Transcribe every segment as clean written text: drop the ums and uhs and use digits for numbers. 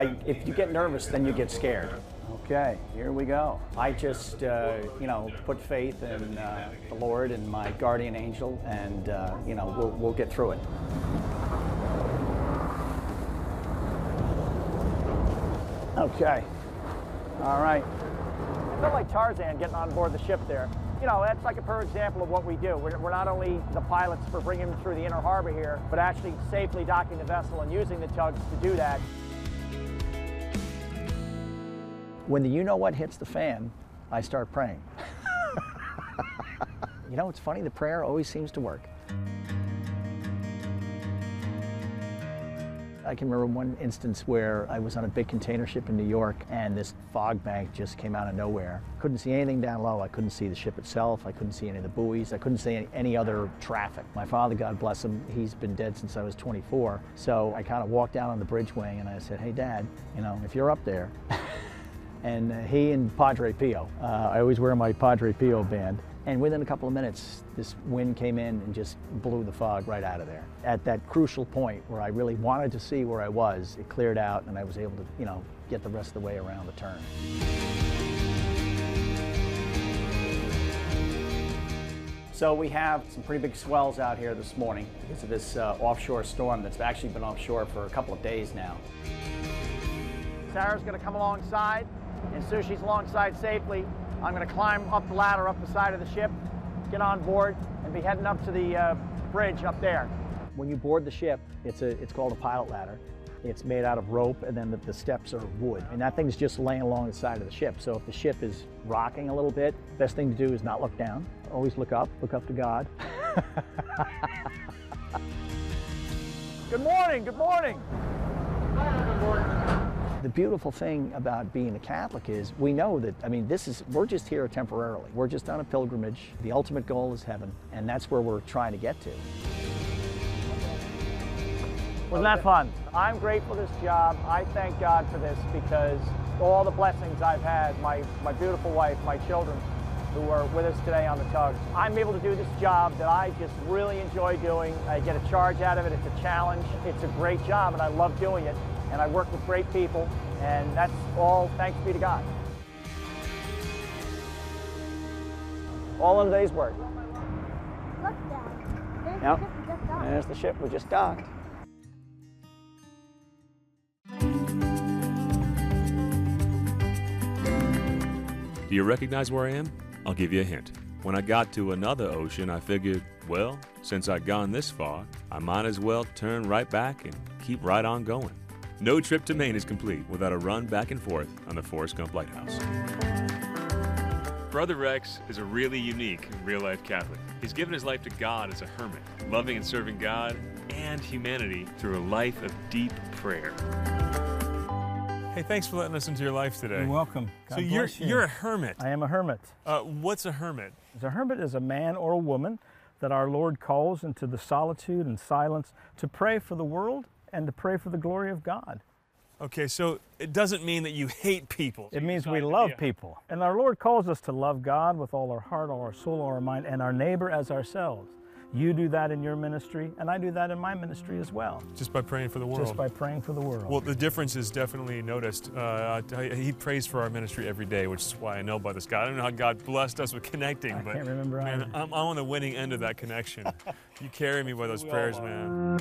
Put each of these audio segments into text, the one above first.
If you get nervous, then you get scared. Okay, here we go. I just, put faith in the Lord and my guardian angel, and, we'll get through it. Okay, all right. I felt like Tarzan getting on board the ship there. That's like a perfect example of what we do. We're not only the pilots for bringing them through the inner harbor here, but actually safely docking the vessel and using the tugs to do that. When the you-know-what hits the fan, I start praying. It's funny, the prayer always seems to work. I can remember one instance where I was on a big container ship in New York and this fog bank just came out of nowhere. Couldn't see anything down low. I couldn't see the ship itself. I couldn't see any of the buoys. I couldn't see any other traffic. My father, God bless him, he's been dead since I was 24. So I kind of walked down on the bridge wing and I said, hey, Dad, if you're up there, and he and Padre Pio. I always wear my Padre Pio band. And within a couple of minutes, this wind came in and just blew the fog right out of there. At that crucial point where I really wanted to see where I was, it cleared out and I was able to, get the rest of the way around the turn. So we have some pretty big swells out here this morning because of this offshore storm that's actually been offshore for a couple of days now. Sarah's going to come alongside, and as soon as she's alongside safely, I'm going to climb up the ladder up the side of the ship, get on board, and be heading up to the bridge up there. When you board the ship, it's called a pilot ladder. It's made out of rope, and then the steps are wood. And that thing's just laying along the side of the ship. So if the ship is rocking a little bit, the best thing to do is not look down. Always look up to God. Good morning, good morning. Good morning. The beautiful thing about being a Catholic is we know that, we're just here temporarily. We're just on a pilgrimage. The ultimate goal is heaven, and that's where we're trying to get to. Wasn't that fun? I'm grateful for this job. I thank God for this because all the blessings I've had, my beautiful wife, my children who are with us today on the tug. I'm able to do this job that I just really enjoy doing. I get a charge out of it. It's a challenge. It's a great job, and I love doing it. And I work with great people, and that's all thanks be to God. All in a day's work. Look, Dad. Yep. There's the ship we just docked. Do you recognize where I am? I'll give you a hint. When I got to another ocean, I figured, well, since I'd gone this far, I might as well turn right back and keep right on going. No trip to Maine is complete without a run back and forth on the Forrest Gump Lighthouse. Brother Rex is a really unique real-life Catholic. He's given his life to God as a hermit, loving and serving God and humanity through a life of deep prayer. Hey, thanks for letting us into your life today. You're welcome. God So bless you. you're a hermit. I am a hermit. What's a hermit? A hermit is a man or a woman that our Lord calls into the solitude and silence to pray for the world and to pray for the glory of God. Okay, so it doesn't mean that you hate people. It means we love people. And our Lord calls us to love God with all our heart, all our soul, all our mind, and our neighbor as ourselves. You do that in your ministry, and I do that in my ministry as well. Just by praying for the world. Just by praying for the world. Well, the difference is definitely noticed. He prays for our ministry every day, which is why I know about this guy. I don't know how God blessed us with connecting, I but can't remember man, either. I'm on the winning end of that connection. You carry me by those prayers, man.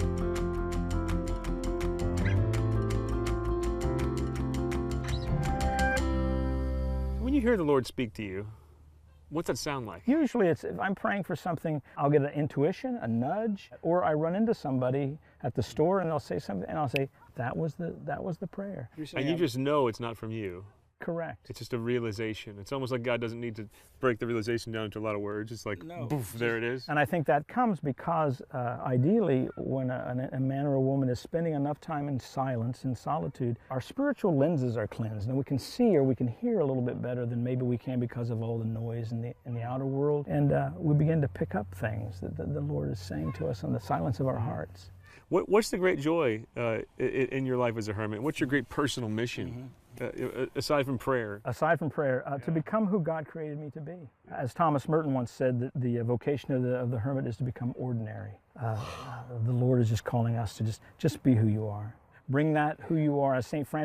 When you hear the Lord speak to you, what's that sound like? Usually it's, if I'm praying for something, I'll get an intuition, a nudge, or I run into somebody at the store and they'll say something and I'll say, that was the prayer. And you just know it's not from you. Correct. It's just a realization. It's almost like God doesn't need to break the realization down into a lot of words. It's like, boof, there it is. And I think that comes because ideally when a man or a woman is spending enough time in silence, in solitude, our spiritual lenses are cleansed and we can see or we can hear a little bit better than maybe we can because of all the noise in the outer world. And we begin to pick up things that the Lord is saying to us in the silence of our hearts. What's the great joy in your life as a hermit? What's your great personal mission? Aside from prayer? Aside from prayer, to become who God created me to be. As Thomas Merton once said, that the vocation of the hermit is to become ordinary. The Lord is just calling us to just be who you are. bring that who you are as St. Francis